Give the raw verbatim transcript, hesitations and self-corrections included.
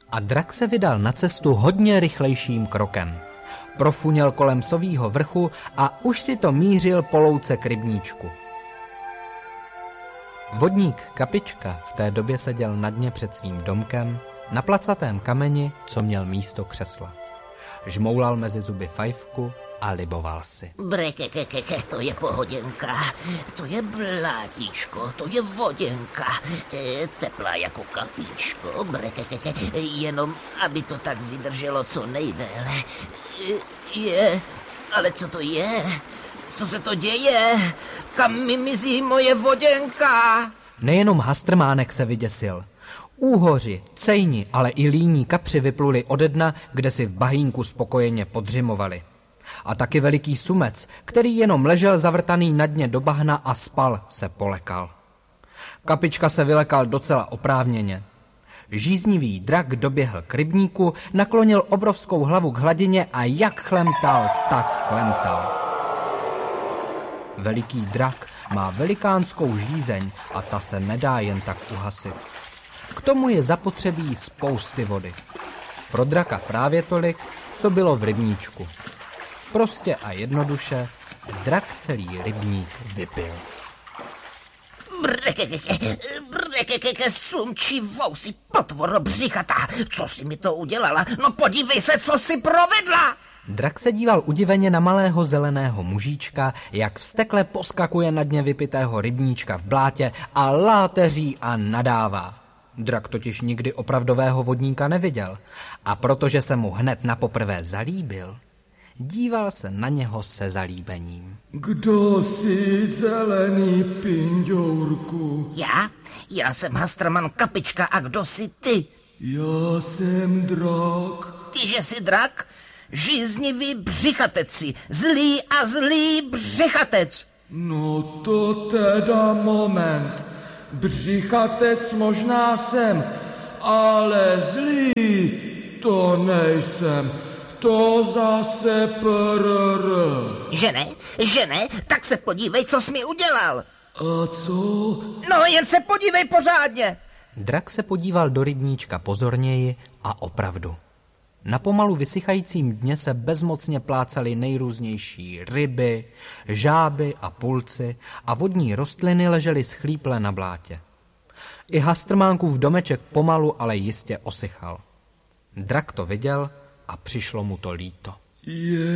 A drak se vydal na cestu hodně rychlejším krokem. Profuněl kolem Sovýho vrchu a už si to mířil po louce k rybníčku. Vodník Kapička v té době seděl na dně před svým domkem, na placatém kameni, co měl místo křesla. Žmoulal mezi zuby fajfku a liboval si. Brekekekeke, to je pohoděnka, to je blátíčko, to je voděnka, e, teplá jako kafíčko, brekekeke, jenom aby to tak vydrželo co nejdéle. E, je, ale co to je? Co se to děje? Kam mi mizí moje voděnka? Nejenom Hastrmánek se vyděsil. Úhoři, cejni, ale i líní kapři vypluli ode dna, kde si v bahínku spokojeně podřimovali. A taky veliký sumec, který jenom ležel zavrtaný na dně do bahna a spal, se polekal. Kapička se vylekal docela oprávněně. Žíznivý drak doběhl k rybníku, naklonil obrovskou hlavu k hladině a jak chlemtal, tak chlemtal. Veliký drak má velikánskou žízeň a ta se nedá jen tak uhasit. K tomu je zapotřebí spousty vody. Pro draka právě tolik, co bylo v rybníčku. Prostě a jednoduše drak celý rybník vypil. Brekekeke, brekekeke, sumčí vousy, potvoro břichatá. Co jsi mi to udělala? No podívej se, co jsi provedla! Drak se díval udiveně na malého zeleného mužíčka, jak vztekle poskakuje na dně vypitého rybníčka v blátě a láteří a nadává. Drak totiž nikdy opravdového vodníka neviděl a protože se mu hned napoprvé zalíbil, díval se na něho se zalíbením. Kdo jsi, zelený pinďourku? Já? Já jsem Hastrman Kapička a kdo jsi ty? Já jsem drak. Ty, že jsi drak? Žíznivý břichatec si, zlý a zlý břichatec. No to teda moment. Břichatec možná jsem, ale zlý to nejsem. To zase prr. Že ne? Že ne? Tak se podívej, co jsi mi udělal. A co? No jen se podívej pořádně. Drak se podíval do rybníčka pozorněji a opravdu. Na pomalu vysychajícím dně se bezmocně plácaly nejrůznější ryby, žáby a pulci a vodní rostliny ležely schlíple na blátě. I Hastrmánkův domeček pomalu, ale jistě osychal. Drak to viděl a přišlo mu to líto. Je